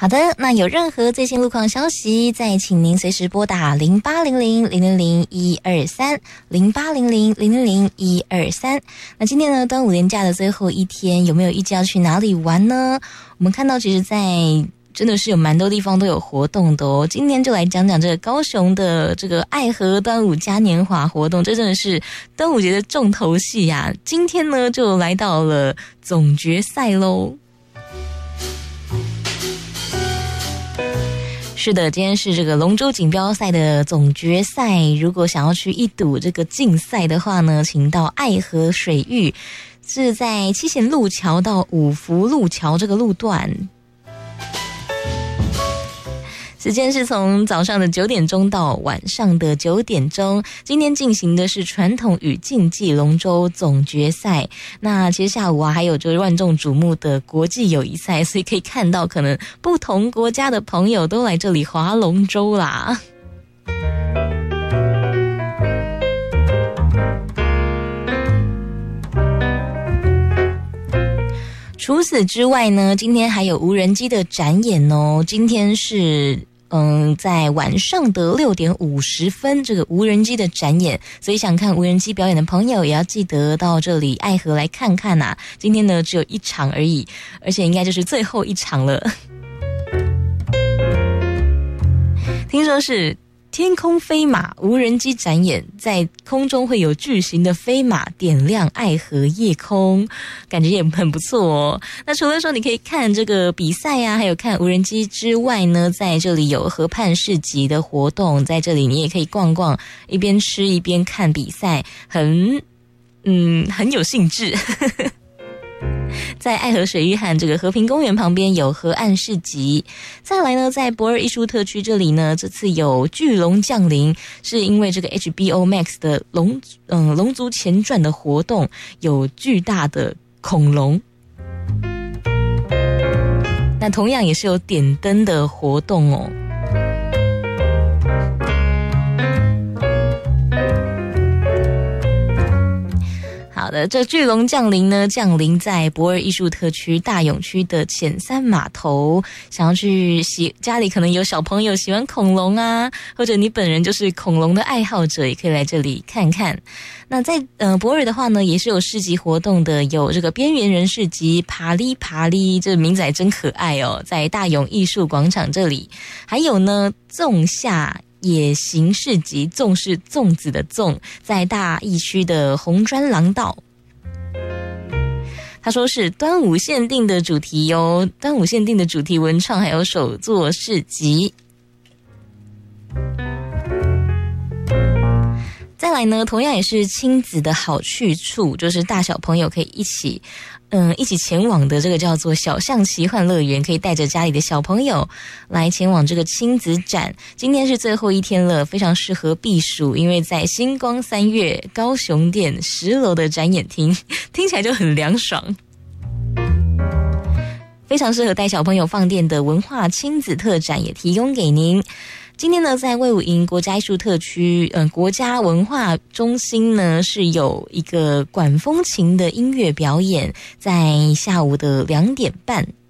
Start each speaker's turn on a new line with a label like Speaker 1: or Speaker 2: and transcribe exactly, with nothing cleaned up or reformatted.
Speaker 1: 好的，那有任何最新路况消息，再请您随时拨打零八零零零零零一二三零八零零零零零一二三。那今天呢，端午连假的最后一天，有没有预计要去哪里玩呢？我们看到，其实在真的是有蛮多地方都有活动的哦。今天就来讲讲这个高雄的这个爱河端午嘉年华活动，这真的是端午节的重头戏呀、啊！今天呢，就来到了总决赛喽。是的，今天是这个龙舟锦标赛的总决赛。如果想要去一睹这个竞赛的话呢，请到爱河水域，是在七贤路桥到五福路桥这个路段。时间是从早上的九点钟到晚上的九点钟。今天进行的是传统与竞技龙舟总决赛。那其实下午啊，还有就是万众瞩目的国际友谊赛，所以可以看到可能不同国家的朋友都来这里划龙舟啦。除此之外呢，今天还有无人机的展演哦。今天是嗯，在晚上的六点五十分，这个无人机的展演，所以想看无人机表演的朋友也要记得到这里爱河来看看啊。今天呢只有一场而已，而且应该就是最后一场了。听说是天空飞马无人机展演，在空中会有巨型的飞马点亮爱河夜空，感觉也很不错哦。那除了说你可以看这个比赛啊，还有看无人机之外呢，在这里有河畔市集的活动，在这里你也可以逛逛，一边吃一边看比赛，很嗯很有兴致。在爱河水域和这个和平公园旁边有河岸市集。再来呢，在博尔艺术特区这里呢，这次有巨龙降临，是因为这个 H B O Max 的龙嗯龙族前传的活动，有巨大的恐龙。那同样也是有点灯的活动哦。好的，这巨龙降临呢，降临在博尔艺术特区大勇区的浅山码头。想要去喜家里可能有小朋友喜欢恐龙啊，或者你本人就是恐龙的爱好者，也可以来这里看看。那在呃博尔的话呢，也是有市集活动的，有这个边缘人市集，爬哩爬哩，这名字还真可爱哦，在大勇艺术广场这里。还有呢，粽夏野行市集，粽是粽子的粽，在大义区的红砖廊道。他说是端午限定的主题哟，端午限定的主题文创还有手作市集。再来呢，同样也是亲子的好去处，就是大小朋友可以一起嗯，一起前往的这个叫做小象奇幻乐园，可以带着家里的小朋友来前往这个亲子展。今天是最后一天了，非常适合避暑，因为在星光三月高雄店十楼的展演厅，听起来就很凉爽，非常适合带小朋友放电的文化亲子特展也提供给您。今天呢，在卫武营国家艺术特区，嗯、呃，国家文化中心呢是有一个管风琴的音乐表演，在下午的两点半。